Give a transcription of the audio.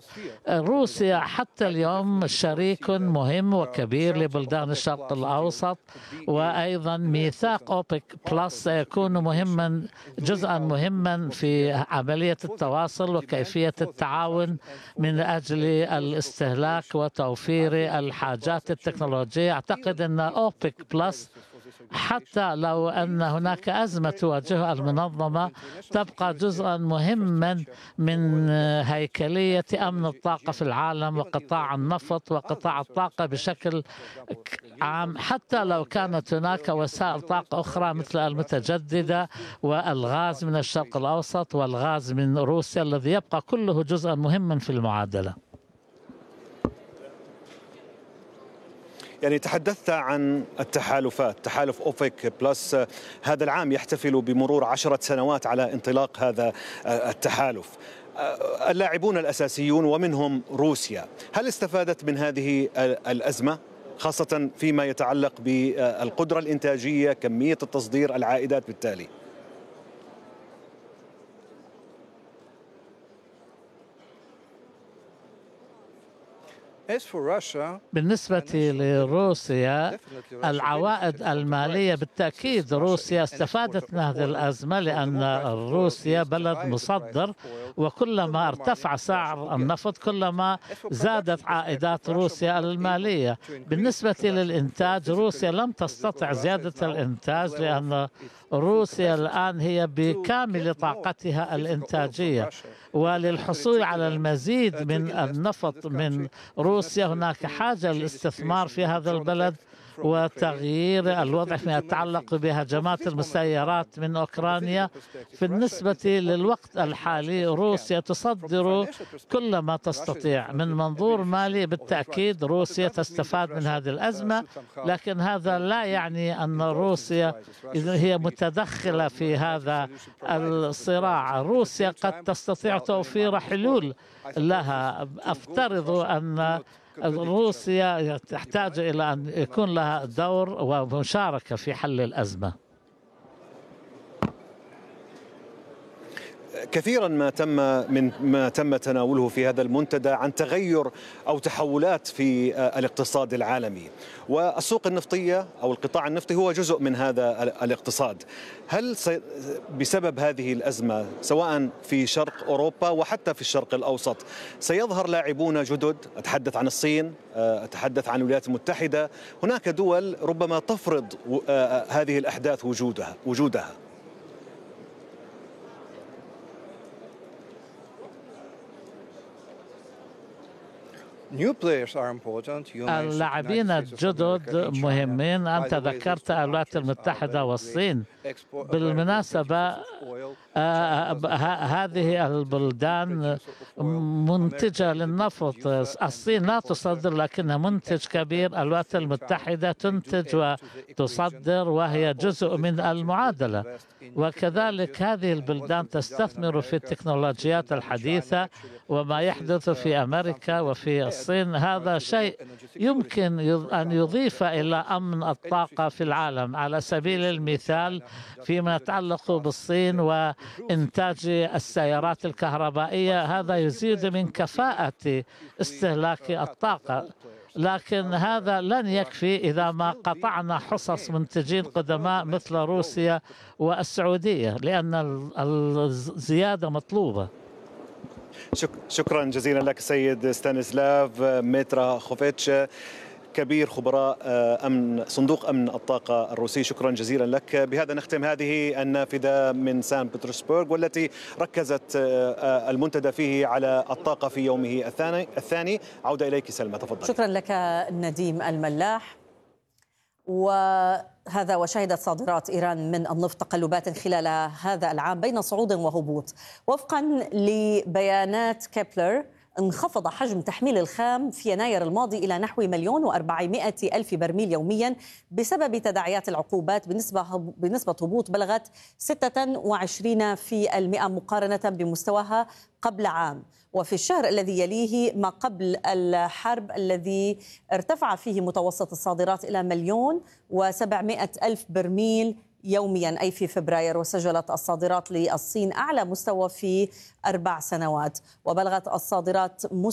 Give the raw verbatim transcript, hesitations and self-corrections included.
روسيا حتى اليوم شريك مهم وكبير لبلدان الشرق الأوسط، وأيضا ميثاق أوبك بلس سيكون مهما جزءا مهما في عملية التواصل وكيفية التعاون من أجل الاستهلاك وتوفير الحاجات التكنولوجية. أعتقد أن أوبك بلس حتى لو أن هناك أزمة تواجهها المنظمة تبقى جزءا مهما من هيكلية أمن الطاقة في العالم وقطاع النفط وقطاع الطاقة بشكل عام، حتى لو كانت هناك وسائل طاقة أخرى مثل المتجددة والغاز من الشرق الأوسط والغاز من روسيا الذي يبقى كله جزءا مهما في المعادلة. يعني تحدثت عن التحالفات، تحالف أوبك بلس هذا العام يحتفل بمرور عشرة سنوات على انطلاق هذا التحالف. اللاعبون الأساسيون ومنهم روسيا، هل استفادت من هذه الأزمة خاصة فيما يتعلق بالقدرة الإنتاجية، كمية التصدير، العائدات بالتالي؟ بالنسبة لروسيا العوائد المالية بالتأكيد روسيا استفادت من هذه الأزمة، لأن روسيا بلد مصدر، وكلما ارتفع سعر النفط كلما زادت عائدات روسيا المالية. بالنسبة للإنتاج روسيا لم تستطع زيادة الإنتاج لأن روسيا الآن هي بكامل طاقتها الإنتاجية، وللحصول على المزيد من النفط من روسيا هناك حاجة للاستثمار في هذا البلد وتغيير الوضع فيما يتعلق بهجمات المسيرات من أوكرانيا. بالنسبة للوقت الحالي روسيا تصدر كل ما تستطيع من منظور مالي. بالتأكيد روسيا تستفاد من هذه الأزمة، لكن هذا لا يعني أن روسيا هي متدخلة في هذا الصراع. روسيا قد تستطيع توفير حلول لها. أفترض أن روسيا تحتاج إلى أن يكون لها دور ومشاركة في حل الأزمة. كثيرا ما تم من ما تم تناوله في هذا المنتدى عن تغير أو تحولات في الاقتصاد العالمي، والسوق النفطية أو القطاع النفطي هو جزء من هذا الاقتصاد. هل بسبب هذه الأزمة سواء في شرق أوروبا وحتى في الشرق الأوسط سيظهر لاعبون جدد؟ أتحدث عن الصين، أتحدث عن الولايات المتحدة، هناك دول ربما تفرض هذه الأحداث وجودها وجودها اللاعبين الجدد مهمين. أنت ذكرت الولايات المتحدة والصين. بالمناسبة هذه البلدان منتجة للنفط. الصين لا تصدر لكنها منتج كبير. الولايات المتحدة تنتج وتصدر وهي جزء من المعادلة، وكذلك هذه البلدان تستثمر في التكنولوجيات الحديثة وما يحدث في أمريكا وفي الصين. هذا شيء يمكن أن يضيف إلى أمن الطاقة في العالم. على سبيل المثال فيما يتعلق بالصين وإنتاج السيارات الكهربائية، هذا يزيد من كفاءة استهلاك الطاقة، لكن هذا لن يكفي إذا ما قطعنا حصص منتجين قدماء مثل روسيا والسعودية، لأن الزيادة مطلوبة. شكرا جزيلا لك سيد ستانيسلاف ميتراخوفيتش، كبير خبراء أمن صندوق أمن الطاقة الروسي. شكرا جزيلا لك. بهذا نختم هذه النافذة من سان بطرسبرغ، والتي ركزت المنتدى فيه على الطاقة في يومه الثاني الثاني عودة إليك سلمى، تفضل. شكرا لك نديم الملاح. وهذا وشهدت صادرات إيران من النفط تقلبات خلال هذا العام بين صعود وهبوط. وفقا لبيانات كيبلر انخفض حجم تحميل الخام في يناير الماضي إلى نحو مليون وأربعمائة ألف برميل يوميا بسبب تداعيات العقوبات بنسبة بنسبة هبوط بلغت ستة وعشرين بالمئة مقارنة بمستواها قبل عام. وفي الشهر الذي يليه ما قبل الحرب الذي ارتفع فيه متوسط الصادرات إلى مليون وسبعمائة ألف برميل يوميا، أي في فبراير، وسجلت الصادرات للصين أعلى مستوى في أربع سنوات، وبلغت الصادرات